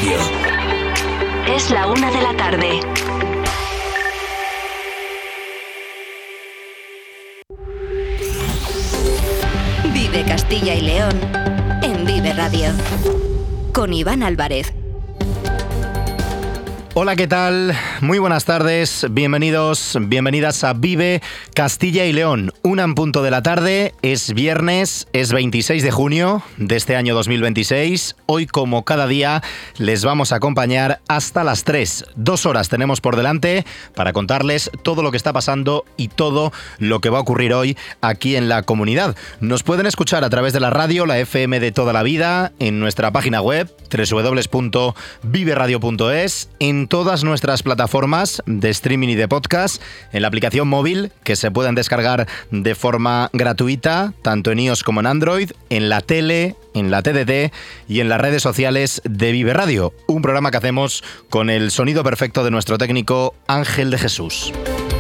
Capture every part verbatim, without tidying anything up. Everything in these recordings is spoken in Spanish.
Radio. Es la una de la tarde. Vive Castilla y León en Vive Radio. Con Iván Álvarez. Hola, ¿qué tal? Muy buenas tardes, bienvenidos, bienvenidas a Vive Castilla y León. Una en punto de la tarde, es viernes, es veintiséis de junio de este año dos mil veintiséis. Hoy, como cada día, les vamos a acompañar hasta las tres. Dos horas tenemos por delante para contarles todo lo que está pasando y todo lo que va a ocurrir hoy aquí en la comunidad. Nos pueden escuchar a través de la radio, la F M de toda la vida, en nuestra página web, doble u doble u doble u punto vive radio punto es, en todas nuestras plataformas de streaming y de podcast, en la aplicación móvil que se pueden descargar de forma gratuita, tanto en iOS como en Android, en la tele, en la T D T y en las redes sociales de Vive Radio, un programa que hacemos con el sonido perfecto de nuestro técnico Ángel de Jesús.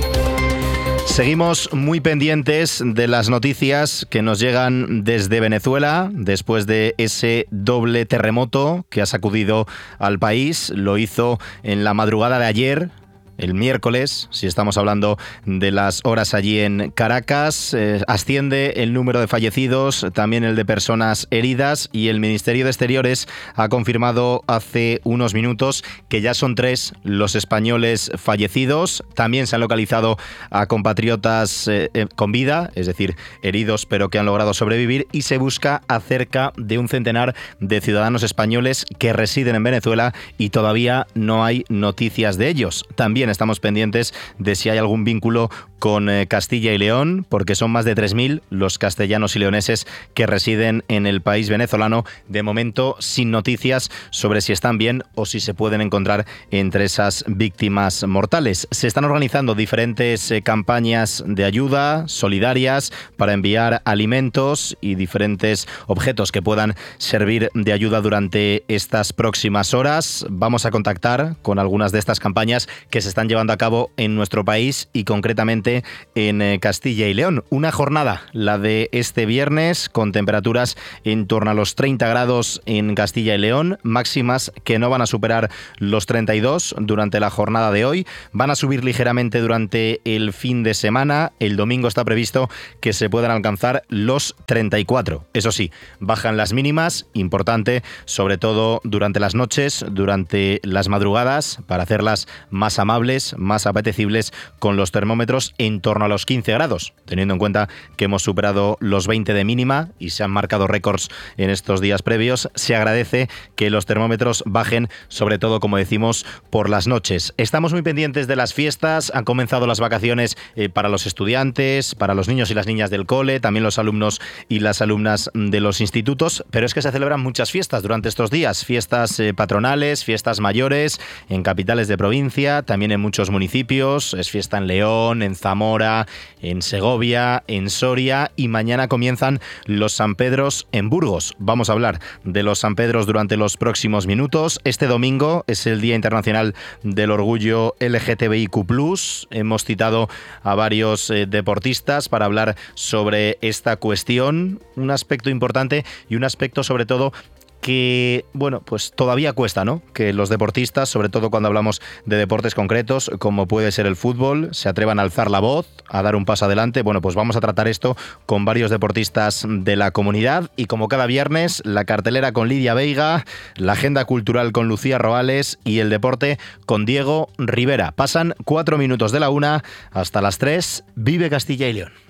Seguimos muy pendientes de las noticias que nos llegan desde Venezuela después de ese doble terremoto que ha sacudido al país. Lo hizo en la madrugada de ayer, el miércoles, si estamos hablando de las horas allí en Caracas. Eh, asciende el número de fallecidos, también el de personas heridas, y el Ministerio de Exteriores ha confirmado hace unos minutos que ya son tres los españoles fallecidos. También se han localizado a compatriotas eh, eh, con vida, es decir, heridos pero que han logrado sobrevivir, y se busca a cerca de un centenar de ciudadanos españoles que residen en Venezuela y todavía no hay noticias de ellos. También estamos pendientes de si hay algún vínculo con eh, Castilla y León, porque son más de tres mil los castellanos y leoneses que residen en el país venezolano, de momento sin noticias sobre si están bien o si se pueden encontrar entre esas víctimas mortales. Se están organizando diferentes eh, campañas de ayuda solidarias para enviar alimentos y diferentes objetos que puedan servir de ayuda durante estas próximas horas. Vamos a contactar con algunas de estas campañas que se están llevando a cabo en nuestro país y concretamente en eh, Castilla y León. Una jornada, la de este viernes, con temperaturas en torno a los treinta grados en Castilla y León, máximas que no van a superar los treinta y dos durante la jornada de hoy. Van a subir ligeramente durante el fin de semana. El domingo está previsto que se puedan alcanzar los treinta y cuatro. Eso sí, bajan las mínimas, importante, sobre todo durante las noches, durante las madrugadas, para hacerlas más amables, más apetecibles, con los termómetros en torno a los quince grados, teniendo en cuenta que hemos superado los veinte de mínima y se han marcado récords en estos días previos. Se agradece que los termómetros bajen, sobre todo, como decimos, por las noches. Estamos muy pendientes de las fiestas. Han comenzado las vacaciones eh, para los estudiantes, para los niños y las niñas del cole, también los alumnos y las alumnas de los institutos, pero es que se celebran muchas fiestas durante estos días, fiestas eh, patronales, fiestas mayores en capitales de provincia, también en muchos municipios. Es fiesta en León, en Zamora, en Segovia, en Soria, y mañana comienzan los San Pedros en Burgos. Vamos a hablar de los San Pedros durante los próximos minutos. Este domingo es el Día Internacional del Orgullo L G T B I Q plus. Hemos citado a varios eh, deportistas para hablar sobre esta cuestión, un aspecto importante y un aspecto sobre todo que, bueno, pues todavía cuesta, ¿no?, que los deportistas, sobre todo cuando hablamos de deportes concretos, como puede ser el fútbol, se atrevan a alzar la voz, a dar un paso adelante. Bueno, pues vamos a tratar esto con varios deportistas de la comunidad, y como cada viernes, la cartelera con Lidia Veiga, la agenda cultural con Lucía Roales y el deporte con Diego Rivera. Pasan cuatro minutos de la una hasta las tres. Vive Castilla y León.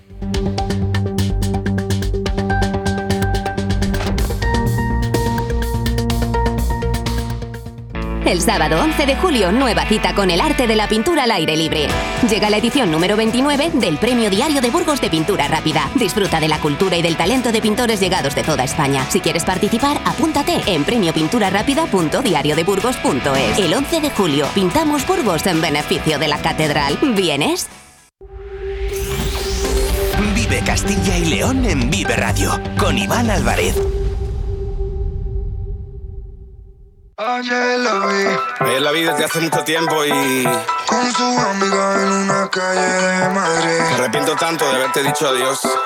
El sábado once de julio, nueva cita con el arte de la pintura al aire libre. Llega la edición número veintinueve del Premio Diario de Burgos de Pintura Rápida. Disfruta de la cultura y del talento de pintores llegados de toda España. Si quieres participar, apúntate en premio pintura rápida punto diario de burgos punto es. El once de julio, pintamos Burgos en beneficio de la Catedral. ¿Vienes? Vive Castilla y León en Vive Radio, con Iván Álvarez. Ayer la vi, Ayer la vi desde hace mucho tiempo y con su amiga en una calle de Madrid. me arrepiento tanto de haberte dicho adiós.